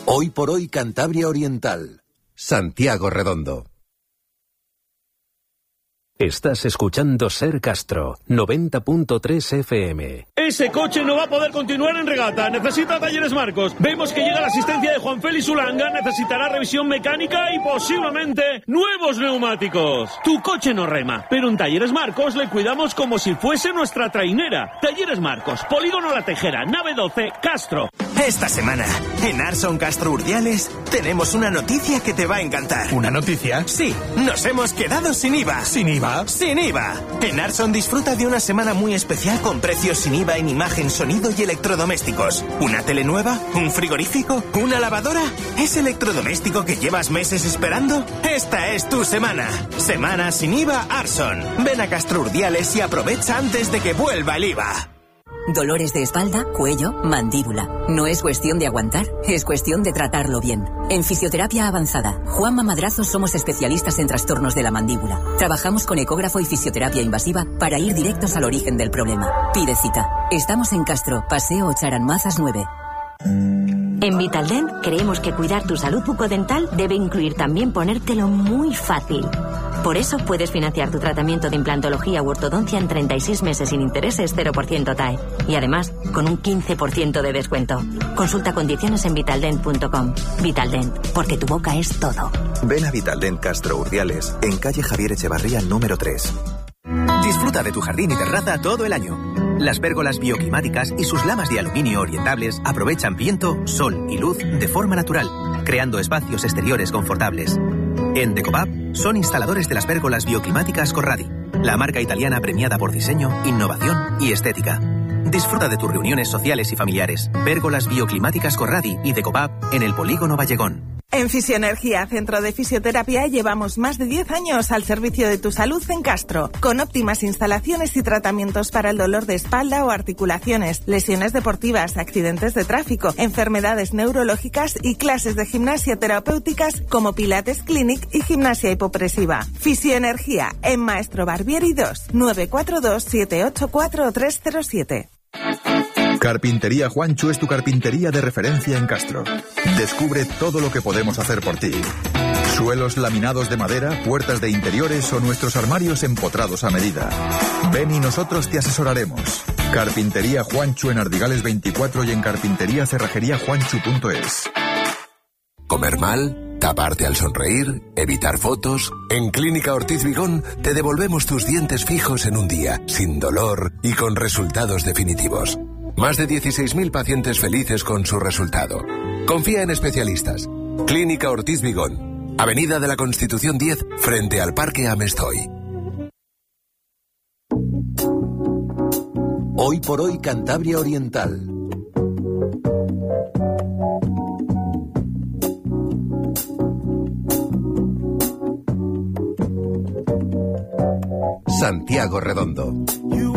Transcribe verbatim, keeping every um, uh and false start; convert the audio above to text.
Hoy por hoy Cantabria Oriental. Santiago Redondo. Estás escuchando Ser Castro, noventa punto tres F M. Ese coche no va a poder continuar en regata. Necesita Talleres Marcos. Vemos que llega la asistencia de Juan Félix Ulanga. Necesitará revisión mecánica y posiblemente nuevos neumáticos. Tu coche no rema, pero en Talleres Marcos le cuidamos como si fuese nuestra trainera. Talleres Marcos, Polígono La Tejera, nave doce, Castro. Esta semana, en Arson Castro Urdiales, tenemos una noticia que te va a encantar. ¿Una noticia? Sí, nos hemos quedado sin I V A. ¿Sin I V A? ¡Sin I V A! En Arson disfruta de una semana muy especial con precios sin I V A en imagen, sonido y electrodomésticos. ¿Una tele nueva? ¿Un frigorífico? ¿Una lavadora? ¿Ese electrodoméstico que llevas meses esperando? Esta es tu semana. Semana sin I V A Arson. Ven a Castro Urdiales y aprovecha antes de que vuelva el I V A. Dolores de espalda, cuello, mandíbula. No es cuestión de aguantar, es cuestión de tratarlo bien. En Fisioterapia Avanzada, Juanma Madrazo somos especialistas en trastornos de la mandíbula. Trabajamos con ecógrafo y fisioterapia invasiva para ir directos al origen del problema. Pide cita. Estamos en Castro, Paseo Charanmazas nueve. En Vitaldent creemos que cuidar tu salud bucodental debe incluir también ponértelo muy fácil. Por eso puedes financiar tu tratamiento de implantología u ortodoncia en treinta y seis meses sin intereses, cero por ciento T A E. Y además, con un quince por ciento de descuento. Consulta condiciones en vitaldent punto com. Vitaldent, porque tu boca es todo. Ven a Vitaldent Castro Urdiales, en calle Javier Echevarría número tres. Disfruta de tu jardín y terraza todo el año. Las pérgolas bioclimáticas y sus lamas de aluminio orientables aprovechan viento, sol y luz de forma natural, creando espacios exteriores confortables. En Decopap son instaladores de las pérgolas bioclimáticas Corradi, la marca italiana premiada por diseño, innovación y estética. Disfruta de tus reuniones sociales y familiares. Pérgolas bioclimáticas Corradi y Decopap en el Polígono Vallegón. En Fisioenergía, Centro de Fisioterapia, llevamos más de diez años al servicio de tu salud en Castro, con óptimas instalaciones y tratamientos para el dolor de espalda o articulaciones, lesiones deportivas, accidentes de tráfico, enfermedades neurológicas y clases de gimnasia terapéuticas como Pilates Clinic y gimnasia hipopresiva. Fisioenergía, en Maestro Barbieri dos, nueve cuatro dos, siete ocho cuatro, tres cero siete. Carpintería Juancho es tu carpintería de referencia en Castro. Descubre todo lo que podemos hacer por ti. Suelos laminados de madera, puertas de interiores o nuestros armarios empotrados a medida. Ven y nosotros te asesoraremos. Carpintería Juancho en Ardigales veinticuatro y en carpintería cerrajería juancho punto es. ¿Comer mal? ¿Taparte al sonreír? ¿Evitar fotos? En Clínica Ortiz Vigón te devolvemos tus dientes fijos en un día, sin dolor y con resultados definitivos. Más de dieciséis mil pacientes felices con su resultado. Confía en especialistas. Clínica Ortiz Vigón, Avenida de la Constitución diez, frente al Parque Amestoy. Hoy por hoy Cantabria Oriental. Santiago Redondo.